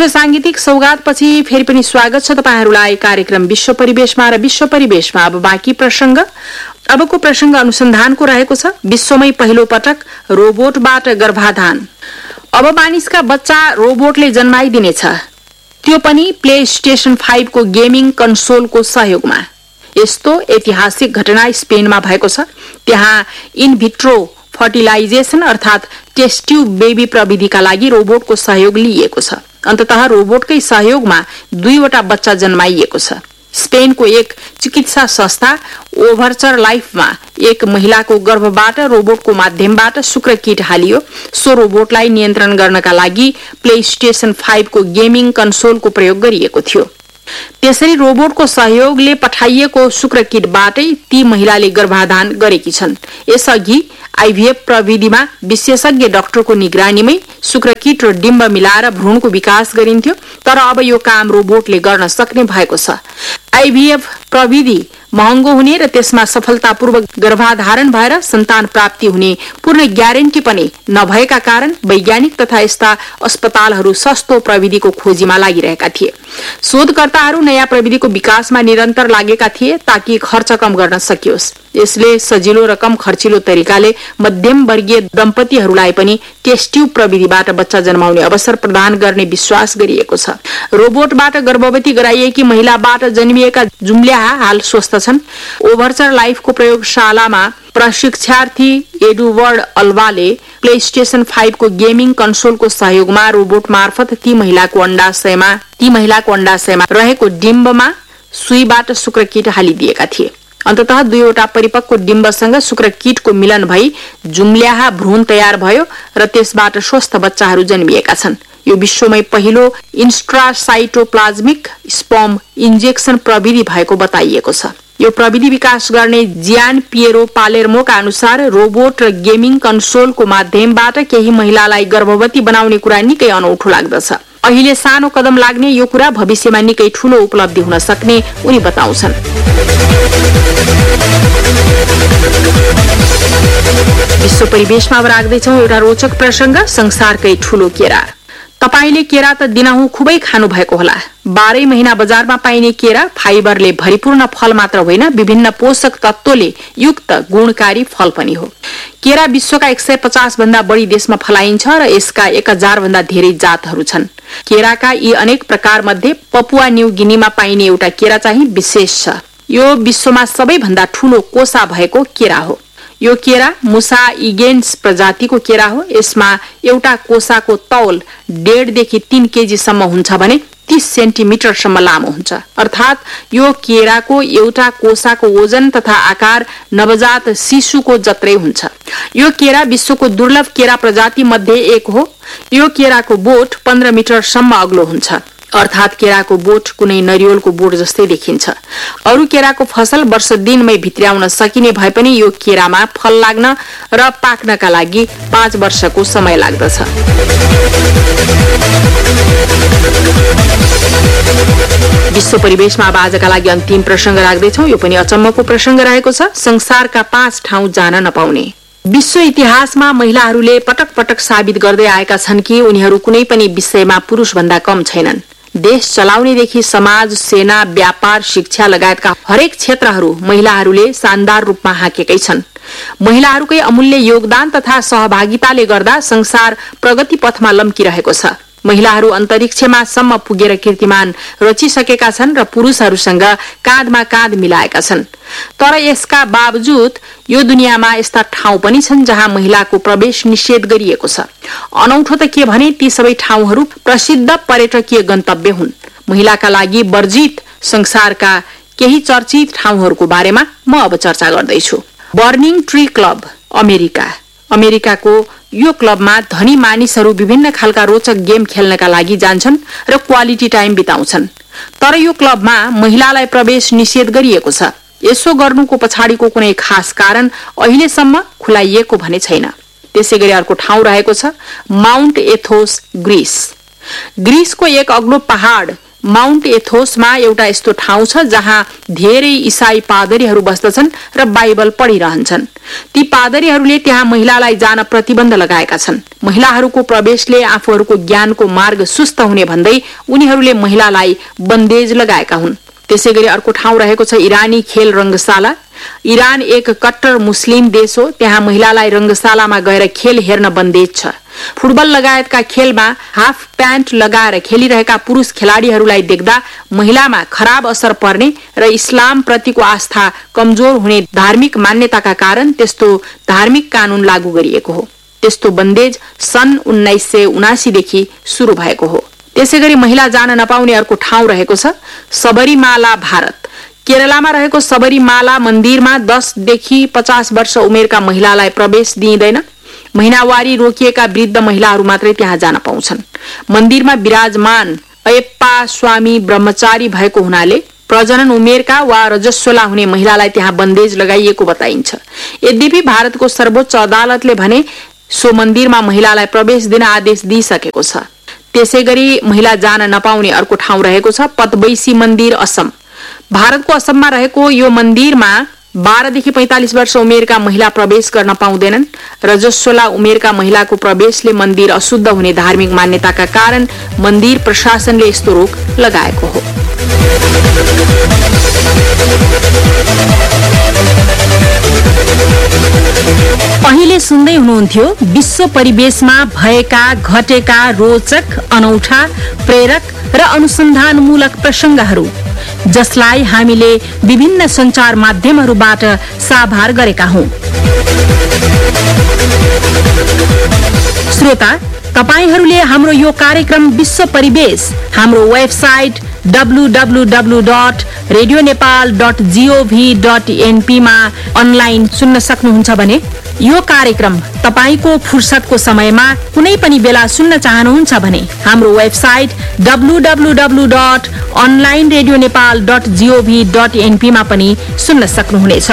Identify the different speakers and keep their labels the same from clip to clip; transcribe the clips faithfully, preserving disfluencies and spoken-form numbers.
Speaker 1: ठूलो सांगीतिक सौगातपछि फेरि पनि स्वागत छ तपाईहरुलाई कार्यक्रम विश्व परिवेशमा र विश्व परिवेशमा अब बाँकी प्रसंग। अबको प्रसंग अनुसन्धानको रहेको छ। विश्वमै पहिलो पटक रोबोटबाट गर्भाधान। अब मानिसका बच्चा रोबोटले जन्माइदिनेछ, त्यो पनि प्ले स्टेशन पाँच को गेमिङ कन्सोलको सहयोगमा। यस्तो ऐतिहासिक घटना स्पेनमा भएको छ। त्यहाँ इन भिट्रो फर्टिलाइजेसन अर्थात टेस्ट ट्यूब बेबी प्रविधिका लागि रोबोटको सहयोग लिइएको छ। अन्ततः रोबोटकै सहयोगमा दुईवटा बच्चा जन्माइएको छ। स्पेनको एक चिकित्सा संस्था ओभरचर लाइफमा एक महिलाको गर्भबाट रोबोटको माध्यमबाट शुक्रकीट हालियो। सो रोबोटलाई नियन्त्रण गर्नका लागि प्ले स्टेशन पाँच को गेमिङ कन्सोलको प्रयोग गरिएको थियो। त्यसरी रोबोटको सहयोगले पठाइएको शुक्रकीटबाटै ती महिलाले गर्भाधान गरेकी छन्। यसअघि आईभीएफ प्रविधिमा विशेषज्ञ डाक्टरको निगरानीमै शुक्रकीट र डिम्ब मिलाएर भ्रूणको विकास गरिन्थ्यो, तर अब यो काम रोबोटले गर्न सक्ने भएको छ। आईभीएफ प्रविधि महँगो हुने र त्यसमा सफलतापूर्वक गर्भाधारण भएर सन्तान प्राप्ति हुने पूर्ण ग्यारेन्टी पनि नभएका कारण वैज्ञानिक तथा यस्ता अस्पतालहरू सस्तो प्रविधिको खोजीमा लागिरहेका थिए। शोधकर्ताहरू नयाँ प्रविधिको विकासमा निरन्तर लागेका थिए ताकि खर्च कम गर्न सकियोस्। यसले सजिलो र कम खर्चिलो तरिकाले मध्यम वर्गीय दम्पतिहरूलाई पनि टेस्ट ट्यूब प्रविधिबाट बच्चा जन्माउने अवसर प्रदान गर्ने विश्वास गरिएको छ। रोबोटबाट गर्भवती गराइएकी महिलाबाट जन्मिएका जुम्ल्याहा हाल स्वस्थ छन्। ओभरचर लाइफको प्रयोगशालामा प्रशिक्षार्थी एडुवर्ड अल्वाले प्ले स्टेशन पाँच को गेमिङ कन्सोलको सहयोगमा रोबोट मार्फत ती महिलाको अण्डाशयमा ती महिलाको अण्डाशयमा रहेको डिम्बमा सुईबाट शुक्रकीट हालिदिएका थिए। अन्ततः दुईवटा परिपक्व डिम्बसँग शुक्रकीटको मिलन भई जुम्ल्याहा भ्रूण तयार भयो र त्यसबाट स्वस्थ बच्चाहरू जन्मिएका छन्। यो विश्वमै पहिलो इन्स्ट्रासाइटोप्लाज्मिक स्पर्म इन्जेक्सन प्रविधि भएको बताइएको छ। यो प्रविधि विकास गर्ने जियान पिएरो पालेर्मोका अनुसार रोबोट र गेमिङ कन्सोलको माध्यमबाट केही महिलालाई गर्भवती बनाउने कुरा निकै अनौठो लाग्दछ। अहिले सानो कदम लाग्ने यो कुरा भविष्यमा निकै ठूलो उपलब्धि हुन सक्ने उनी बताउँछन्। विश्व परिवेशमा अब राख्दैछौं एउटा रोचक प्रसंग, संसारकै ठूलो केरा। तपाईले केरा त दिनहुँ खुबै खानु भएको होला। बाह्रै महिना बजारमा पाइने केरा फाइबरले भरिपूर्ण फल मात्र होइन, विभिन्न पोषक तत्वले युक्त गुणकारी फल पनि हो। केरा विश्वका एक सय पचास भन्दा बढी देशमा फलाइन्छ र यसका एक हजार भन्दा धेरै जातहरू छन्। केराका यी अनेक प्रकार मध्ये पपुवा न्यू गिनीमा पाइने एउटा केरा चाहिँ विशेष छ। यो विश्वमा सबैभन्दा ठूलो कोसा भएको केरा हो। यो केरा मुसा इगेन्स प्रजातिको केरा हो। यसमा एउटा कोसाको तौल डेढ़ देखि तीन केजी सम्म हुन्छ भने तीस सेन्टिमिटर सम्म लामो हुन्छ। अर्थात यो केराको एउटा कोसाको वजन तथा आकार नवजात शिशुको जत्रै हुन्छ। यो केरा विश्वको दुर्लभ केरा प्रजाति मध्ये एक हो। यो केराको बोट पन्ध्र मिटर सम्म अग्लो हुन्छ। अर्थात केराको बोट कुनै नरिवलको बोट जस्तै देखिन्छ। अरु केराको फसल वर्ष दिनमै भित्र्याउन सकिने भए पनि यो केरामा फल लाग्न र पाक्नका लागि पाँच वर्षको समय लाग्दछ। विश्व परिवेशमा अब आजका लागि अन्तिम प्रसंग राख्दैछौं। यो पनि अचम्मको प्रसंग रहेको छ। संसारका पाँच ठाउँ जान नपाउने। विश्व इतिहासमा महिलाहरूले पटक पटक साबित गर्दै आएका छन् कि उनीहरू कुनै पनि विषयमा पुरुष भन्दा कम छैनन्। देश चलाउनेदेखि समाज, सेना, व्यापार, शिक्षा लगायतका हरेक क्षेत्रहरू महिलाहरूले शानदार रूपमा हाकेकै छन्। महिलाहरूकै अमूल्य योगदान तथा सहभागिताले गर्दा संसार प्रगति पथमा लम्किरहेको छ। महिलाहरू अन्तरिक्षमा सम्म पुगेर कीर्तिमान रचिसकेका छन् र पुरुषहरूसँग काँधमा काँध मिलाएका छन्। तर यसका बावजुद यो दुनियाँमा यस्ता ठाउँ पनि छन् जहाँ महिलाको प्रवेश निषेध गरिएको छ। अनौठो त के भने ती सबै ठाउँहरू प्रसिद्ध पर्यटकीय गन्तव्य हुन्। महिलाका लागि वर्जित संसारका केही चर्चित ठाउँहरूको बारेमा म अब चर्चा गर्दैछु। Burning tree club America. अमेरिकाको यो क्लबमा धनी मानिसहरू विभिन्न खालका रोचक गेम खेल्नका लागि जान्छन् र क्वालिटी टाइम बिताउँछन्। तर यो क्लबमा महिलालाई प्रवेश निषेध गरिएको छ। यसो गर्नुको पछाडिको कुनै खास कारण अहिलेसम्म खुलाइएको भने छैन। त्यसैगरी अर्को ठाउँ रहेको छ माउन्ट एथोस, ग्रीस। ग्रीसको एक अग्लो पहाड माउन्ट एथोसमा एउटा यस्तो ठाउँ छ जहाँ धेरै ईसाई पादरीहरू बस्दछन् र बाइबल पढिरहन्छन्। ती पादरीहरूले त्यहाँ महिलालाई जान प्रतिबन्ध लगाएका छन्। महिलाहरूको प्रवेशले आफूहरूको ज्ञानको मार्ग सुस्त हुने भन्दै उनीहरूले महिलालाई बन्देज लगाएका हुन्। त्यसैगरी अर्को ठाउँ रहेको छ इरानी खेल रंगशाला। इरान एक कट्टर मुस्लिम देश हो। त्यहाँ महिलालाई रंगशालामा गएर खेल हेर्न बन्देज छ। फुटबल लगायतका खेलमा हाफ प्यान्ट लगाएर खेलिरहेका पुरुष खेलाड़ीहरूलाई देख्दा महिलामा खराब असर पर्ने र इस्लाम प्रतिको आस्था कमजोर हुने धार्मिक मान्यताका कारण त्यस्तो धार्मिक कानून लागू गरिएको हो। त्यस्तो बन्देज सन् उन्नाइस सय उनासी देखि शुरू भएको हो। त्यसैगरी महिला जान नपाउने अर्को ठाउँ रहेको छ सबरीमाला, भारत। केरलामा रहेको सबरीमाला मन्दिरमा दस देखि पचास वर्ष उमेरका महिलालाई प्रवेश दिइँदैन। महिनावारी रोकिएका वृद्ध महिलाहरू मात्रै त्यहाँ जान पाउँछन्। मन्दिरमा विराजमान अयप्पा स्वामी ब्रह्मचारी भएको हुनाले प्रजनन उमेरका वा रजस्वला हुने महिलालाई त्यहाँ बन्देज लगाइएको बताइन्छ। यद्यपि भारतको सर्वोच्च अदालतले भने सो मन्दिरमा महिलालाई प्रवेश दिन आदेश दिइसकेको छ। त्यसैगरी महिला जान नपाउने अर्को ठाउँ रहेको छ पतबैसी मन्दिर, असम। भारतको असममा रहेको यो मन्दिरमा बाह्र देखि पैंतालिस वर्ष उमेरका महिला प्रवेश गर्न पाउँदैनन्। रजस्वला उमेरका महिलाको प्रवेशले मन्दिर अशुद्ध हुने धार्मिक मान्यताका कारण मन्दिर प्रशासनले यस्तो रोक लगाएको हो। अहिले सुन्दै हुनुहुन्थ्यो विश्व परिवेशमा भएका घटेका रोचक, अनौठा, प्रेरक र अनुसन्धानमूलक प्रसंगहरू, जसलाई हामीले विभिन्न संचार माध्यमहरूबाट साभार गरेका हौं। श्रोता, तपाईहरूले हाम्रो यो कार्यक्रम विश्व परिवेश हाम्रो website W W W dot radio Nepal dot gov dot NP मा अनलाइन सुन्न सक्नुहुन्छ भने यो कार्यक्रम तपाईको फुर्सदको समयमा कुनै पनि बेला सुन्न चाहनुहुन्छ भने हाम्रो website W W W dot online radio Nepal dot gov dot NP मा पनि सुन्न सक्नुहुनेछ।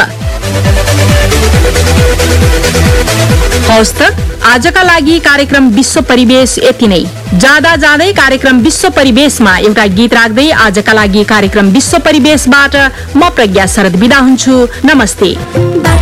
Speaker 1: हवस् त, आजका लागि कार्यक्रम विश्व परिवेश यति नै। जाँदा जाँदै कार्यक्रम विश्व परिवेशमा एउटा गीत राख्दै आजका लागि कार्यक्रम विश्व परिवेशबाट म प्रज्ञा शरद बिदा हुन्छु। नमस्ते।